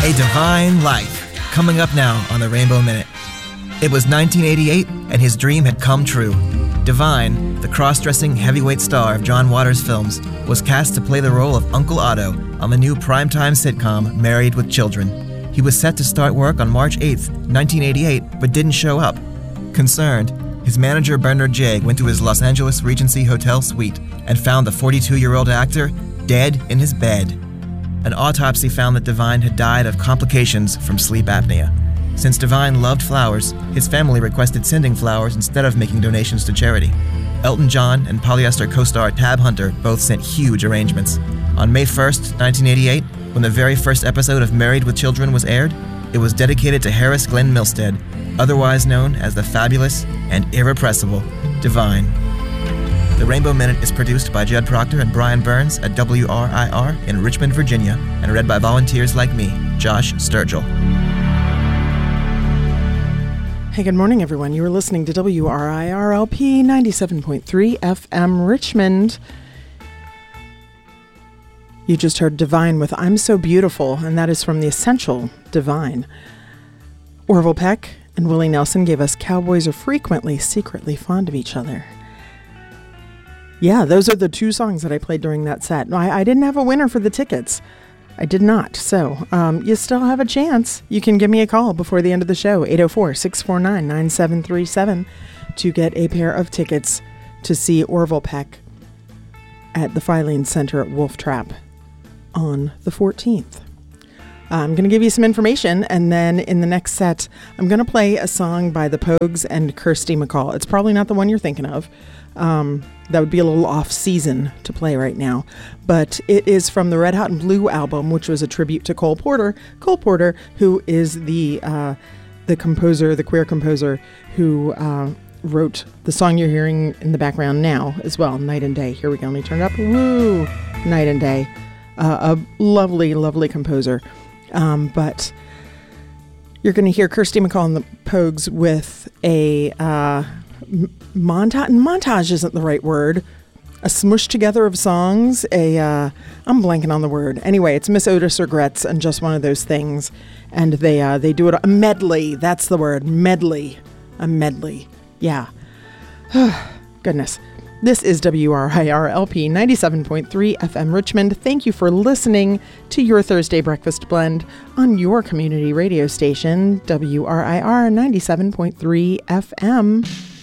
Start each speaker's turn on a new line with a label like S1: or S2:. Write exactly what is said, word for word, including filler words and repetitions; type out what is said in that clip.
S1: A Divine Life, coming up now on the Rainbow Minute. It was nineteen eighty-eight, and his dream had come true. Divine, the cross-dressing heavyweight star of John Waters films, was cast to play the role of Uncle Otto on the new primetime sitcom Married with Children. He was set to start work on March eighth, nineteen eighty-eight, but didn't show up. Concerned, his manager Bernard Jay went to his Los Angeles Regency Hotel suite and found the forty-two-year-old actor dead in his bed. An autopsy found that Divine had died of complications from sleep apnea. Since Divine loved flowers, his family requested sending flowers instead of making donations to charity. Elton John and polyester co-star Tab Hunter both sent huge arrangements. On May first, nineteen eighty-eight, when the very first episode of Married with Children was aired, it was dedicated to Harris Glenn Milstead, otherwise known as the fabulous and irrepressible Divine. The Rainbow Minute is produced by Judd Proctor and Brian Burns at W R I R in Richmond, Virginia, and read by volunteers like me, Josh Sturgill.
S2: Hey, good morning, everyone. You are listening to W R I R L P ninety-seven point three F M Richmond. You just heard Divine with I'm So Beautiful, and that is from the Essential Divine. Orville Peck and Willie Nelson gave us Cowboys Are Frequently Secretly Fond of Each Other. Yeah, those are the two songs that I played during that set. I, I didn't have a winner for the tickets. I did not. So um, you still have a chance. You can give me a call before the end of the show, eight oh four, six four nine, nine seven three seven, to get a pair of tickets to see Orville Peck at the Filene Center at Wolf Trap on the fourteenth. I'm going to give you some information, and then in the next set, I'm going to play a song by the Pogues and Kirsty MacColl. It's probably not the one you're thinking of. Um, that would be a little off-season to play right now. But it is from the Red Hot and Blue album, which was a tribute to Cole Porter. Cole Porter, who is the uh, the composer, the queer composer, who uh, wrote the song you're hearing in the background now as well, Night and Day. Here we go. Let me turn it up. Woo! Night and Day. Uh, a lovely, lovely composer. Um, but you're going to hear Kirsty MacColl and the Pogues with a uh, montage. Montage isn't the right word. A smushed together of songs. A uh, I'm blanking on the word. Anyway, it's Miss Otis Regrets and Just One of Those Things. And they uh, they do it a medley. That's the word. Medley. A medley. Yeah. Goodness. This is W R I R L P ninety-seven point three F M Richmond. Thank you for listening to your Thursday Breakfast Blend on your community radio station, W R I R ninety-seven point three F M.